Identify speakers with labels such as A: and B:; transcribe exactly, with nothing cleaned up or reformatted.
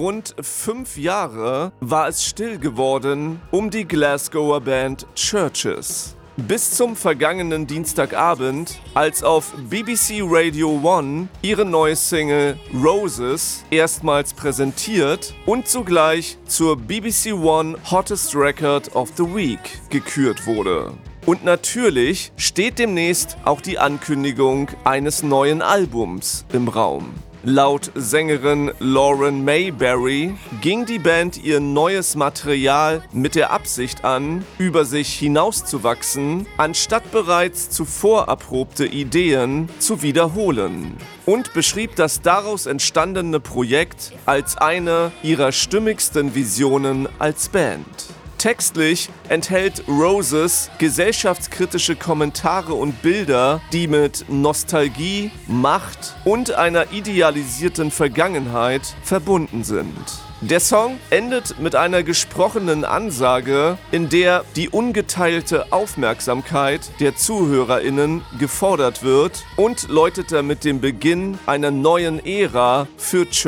A: rund fünf Jahre war es still geworden um die Glasgower Band Chvrches. Bis zum vergangenen Dienstagabend, als auf B B C Radio eins ihre neue Single Roses erstmals präsentiert und zugleich zur B B C One Hottest Record of the Week gekürt wurde. Und natürlich steht demnächst auch die Ankündigung eines neuen Albums im Raum. Laut Sängerin Lauren Mayberry ging die Band ihr neues Material mit der Absicht an, über sich hinauszuwachsen, anstatt bereits zuvor erprobte Ideen zu wiederholen. Und beschrieb das daraus entstandene Projekt als eine ihrer stimmigsten Visionen als Band. Textlich enthält Roses gesellschaftskritische Kommentare und Bilder, die mit Nostalgie, Macht und einer idealisierten Vergangenheit verbunden sind. Der Song endet mit einer gesprochenen Ansage, in der die ungeteilte Aufmerksamkeit der ZuhörerInnen gefordert wird und läutet damit den Beginn einer neuen Ära für Chvrches.